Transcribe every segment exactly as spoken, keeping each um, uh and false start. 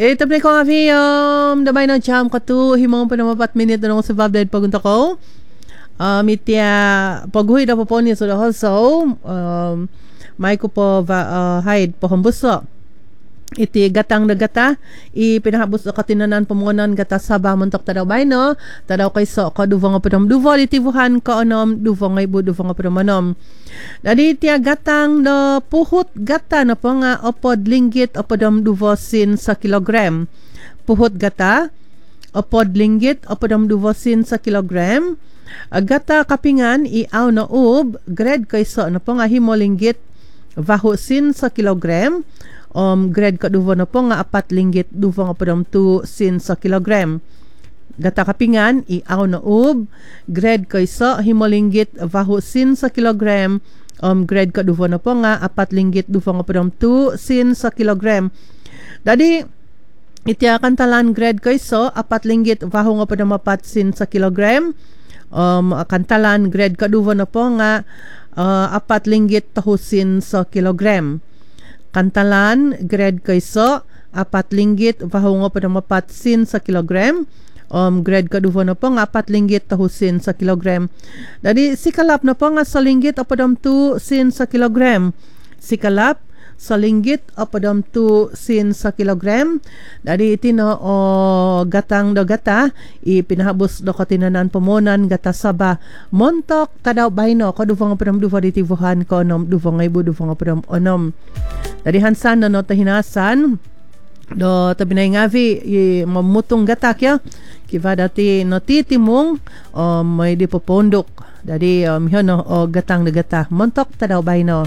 Eh, tapos ko nga, um, damay ng jam ka to, himong pa na mapat minute na sa Bob Dead pagunta ko. Um, itya, paghuhi na po po niya sa lahol. So, um, may ko po va, uh, hide po hambuso. Iti gatang na gata, ipinahabos o katinanan pamungan gata sa bamuntok tadaw bay no, tadaw kay so, ka duvong nga padam duvol, itivuhan ka onom, duvong nga ibu, duvong nga padam anom. Dadi iti gatang na puhut gata na po nga opod linggit o padam duvosin sa kilogram. Puhut gata, opod linggit o padam duvosin sa kilogram. Gata kapingan, iaw na ub, grade kay so, na po nga himo linggit, vahusin sa kilogram. Um, grade ka duvo na po nga apat linggit duvo nga padam two sin sa kilogram. Gata kapingan, iaw na ub, grade kay so, himo linggit vahu sin sa kilogram. Um, grade ka duvo na po nga apat linggit duvo nga padam two sin sa kilogram. Dadi, itiakan talan grade kay so, apat linggit vahu nga padam apat sin sa kilogram. Um, kantalan grade ka duvo na po nga uh, apat linggit tahusin sa kilogram. Kantalan, grade kay so, apat linggit, vahungo pa ng mapatsin sa kilogram. Um, grade kaduvo na po nga, apat linggit tahusin sa kilogram. Dadi, sikalap na po nga sa linggit, apadam two sin sa kilogram. Sikalap, sa linggit, apadam two sin sa kilogram. Dadi, iti no, o, gatang do gata, ipinahabos do katinanan pamunan, gata saba. Montok, kadaw bay no, kaduvo nga padam duvo ditivuhan ko onom, duvo nga ibu, duvo nga padam onom. Dari hansan na no tahinasan do tabinay ngavi mamutong gatak ya kiva dati no titimong um, may di popondok dadi um, yun no o gatang na gata montok tadaw bay no.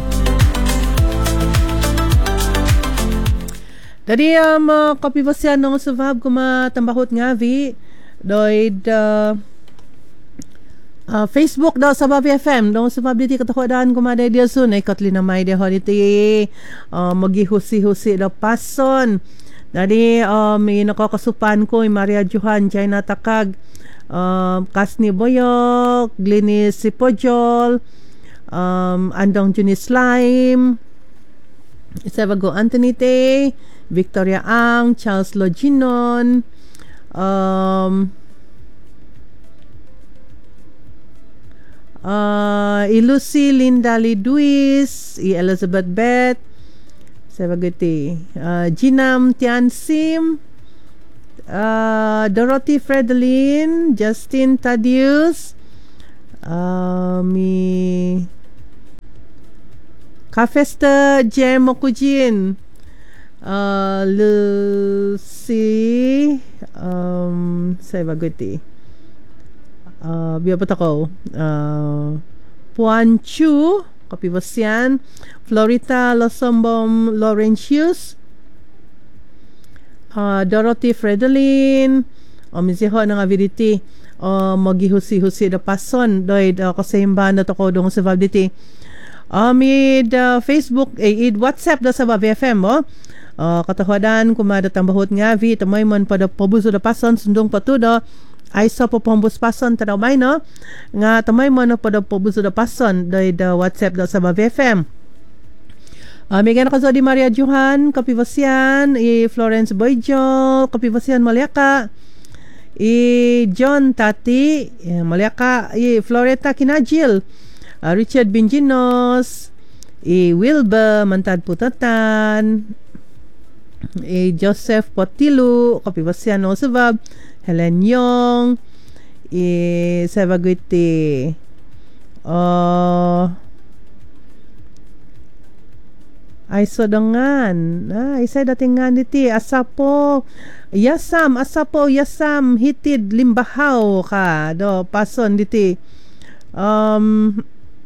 Dadi um, uh, kapibasyan no sa vab kumatambahot ngavi doid uh, Uh, Facebook daw sa Bobby F M daw sa Bobby di katakodaan kumaday dia soon ay katli na may dia hoditi uh, magihusi-husi daw pason dadi uh, may nakakasupan ko Maria Johan China Takag um, Kasni Boyok Glenis Sipojol um, Andong Juni Slime Isabago Anthony Tay Victoria Ang Charles Loginon um Uh, i Lucy Linda Liduis, i Elizabeth Beth, sabagati, uh, Jinam Tiansim, uh, Dorothy Fredeline, Justin Tadius, uh, mi Kafesta Jem Mokujin, uh, Lucy, um, sabagati. Uh, biya pa ako uh, Puan Chu Kapibasyan Florita Losombom Laurentius uh, Dorothy Fredeline o um, misiho ng avidity o um, magihusi-husi na pason doid uh, kasimbahan na to ko dong sa validity um, id uh, Facebook eh, id WhatsApp da sa Bobby F M oh. uh, katahodan kumada tambahot nga vi tamay man pada pabuso na pason sundong patudo ay sa po pambus pason tanaw may no nga tamay mo na po da po buso da pason doy da WhatsApp da sa Bobby F M. Uh, may gana ka di Maria Johan Kapibasyan, i Florence Boyjo Kapibasyan Malyaka, i John Tati eh, Malyaka, i Floreta Kinajil, uh, Richard Binginos, i Wilba Mantad Putatan, i Joseph Potilu Kapibasyan no sabab Helen Yong, i Sabaguti, uh, ay sodangan, ah, isa datingan diti, asapo, yasam, asapo, yasam, hitid, limbahaw ka, do, pason diti, um,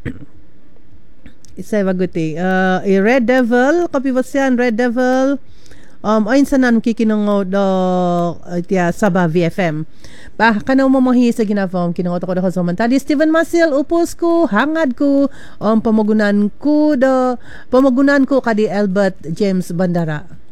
isa baguti, uh, i Red Devil, kapibasyan, Red Devil, Um, ayon sa nan kikinungo do uh, tiya sa Bobby F M. Bah kanaw mo mahi sa ginafom kinungo ko do sa mantali Steven Masil upos ko hangad ko um, pamagunan ko do pamagunan ko kadi Albert James Bandara.